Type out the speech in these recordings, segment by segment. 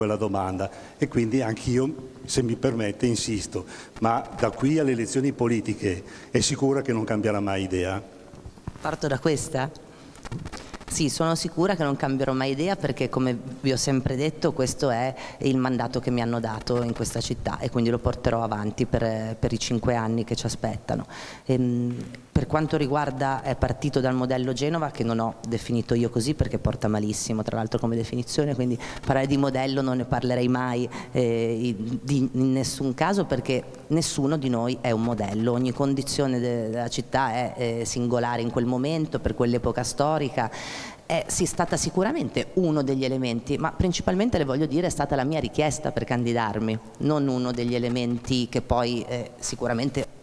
quella domanda e quindi anch'io, se mi permette, insisto, ma da qui alle elezioni politiche è sicura che non cambierà mai idea? Parto da questa? Sì, sono sicura che non cambierò mai idea perché, come vi ho sempre detto, questo è il mandato che mi hanno dato in questa città e quindi lo porterò avanti per i 5 anni che ci aspettano. Per quanto riguarda, è partito dal modello Genova, che non ho definito io così perché porta malissimo tra l'altro come definizione, quindi parlare di modello non ne parlerei mai in nessun caso, perché nessuno di noi è un modello, ogni condizione della città è singolare in quel momento, per quell'epoca storica. È stata sicuramente uno degli elementi, ma principalmente, le voglio dire, è stata la mia richiesta per candidarmi, non uno degli elementi che poi sicuramente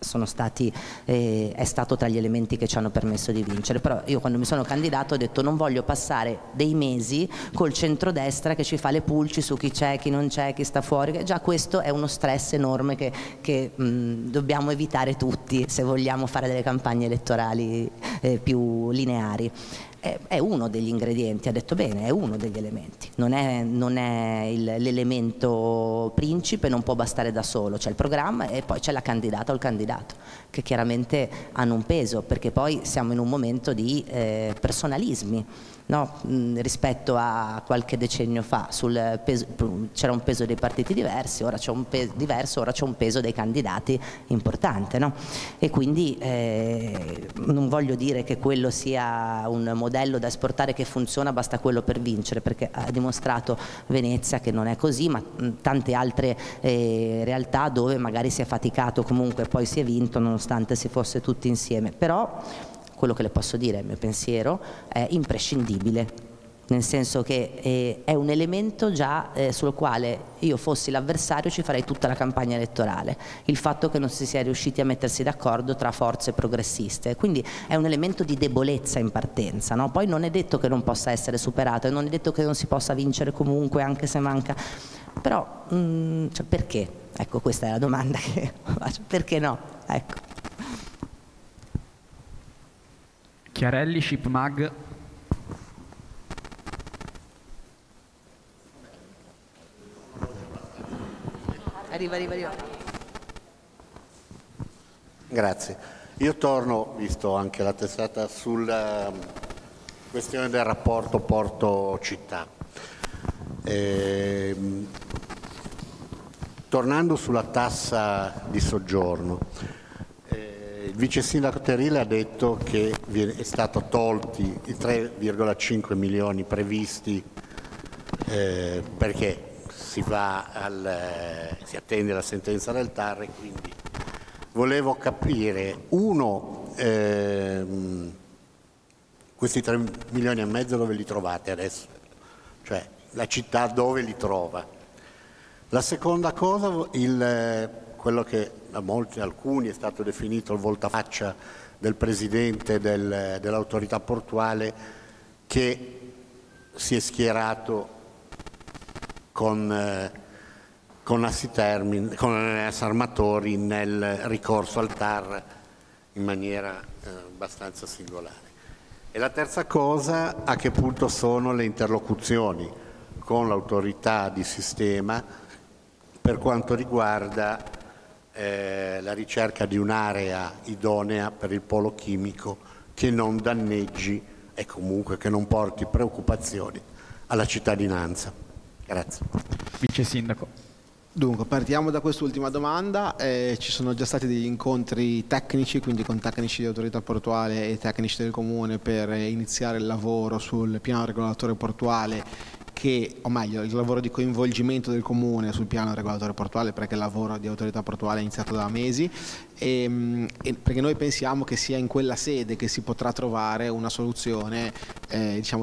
è stato tra gli elementi che ci hanno permesso di vincere. Però io, quando mi sono candidato, ho detto: non voglio passare dei mesi col centrodestra che ci fa le pulci su chi c'è, chi non c'è, chi sta fuori. Già questo è uno stress enorme che dobbiamo evitare tutti se vogliamo fare delle campagne elettorali più lineari. È uno degli ingredienti, ha detto bene, è uno degli elementi, non è l'elemento principe, non può bastare da solo, c'è il programma e poi c'è la candidata o il candidato, che chiaramente hanno un peso, perché poi siamo in un momento di personalismi, no? Rispetto a qualche decennio fa c'era un peso dei partiti diversi, ora c'è un peso diverso, ora c'è un peso dei candidati importante, no? E quindi non voglio dire che quello sia un modello da esportare che funziona, basta quello per vincere, perché ha dimostrato Venezia che non è così, ma tante altre realtà dove magari si è faticato, comunque poi si è vinto nonostante si fosse tutti insieme. Però quello che le posso dire, il mio pensiero, è imprescindibile, nel senso che è un elemento già sul quale io, fossi l'avversario, ci farei tutta la campagna elettorale, il fatto che non si sia riusciti a mettersi d'accordo tra forze progressiste, quindi è un elemento di debolezza in partenza, no? Poi non è detto che non possa essere superato e non è detto che non si possa vincere comunque, anche se manca, però cioè, perché? Ecco, questa è la domanda che faccio, perché no? Ecco. Chiarelli, Shipmag. Arriva. Grazie. Io torno, visto anche la testata, sulla questione del rapporto porto-città. Tornando sulla tassa di soggiorno, il vice sindaco Terile ha detto che è stato tolti i 3,5 milioni previsti perché si attende la sentenza del TAR, e quindi volevo capire, questi 3 milioni e mezzo dove li trovate adesso? Cioè, la città dove li trova? La seconda cosa, quello che da alcuni è stato definito il voltafaccia del presidente dell'autorità portuale, che si è schierato con Assarmatori nel ricorso al TAR in maniera abbastanza singolare. E la terza cosa, a che punto sono le interlocuzioni con l'autorità di sistema per quanto riguarda la ricerca di un'area idonea per il polo chimico che non danneggi e comunque che non porti preoccupazioni alla cittadinanza. Grazie. Vice Sindaco. Dunque, partiamo da quest'ultima domanda. Ci sono già stati degli incontri tecnici, quindi con tecnici di autorità portuale e tecnici del Comune, per iniziare il lavoro sul piano regolatore portuale, o meglio il lavoro di coinvolgimento del Comune sul piano regolatore portuale, perché il lavoro di autorità portuale è iniziato da mesi, e perché noi pensiamo che sia in quella sede che si potrà trovare una soluzione diciamo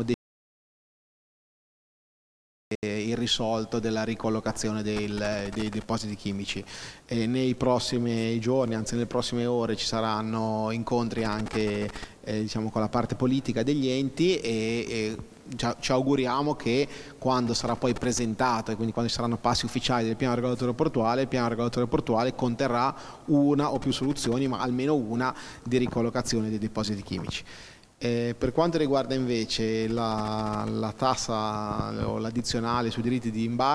irrisolto della ricollocazione dei depositi chimici. Nei prossimi giorni, anzi nelle prossime ore, ci saranno incontri anche diciamo con la parte politica degli enti, e ci auguriamo che quando sarà poi presentato, e quindi quando ci saranno passi ufficiali del piano regolatore portuale, il piano regolatore portuale conterrà una o più soluzioni, ma almeno una, di ricollocazione dei depositi chimici. Per quanto riguarda invece la tassa o l'addizionale sui diritti di imbarco,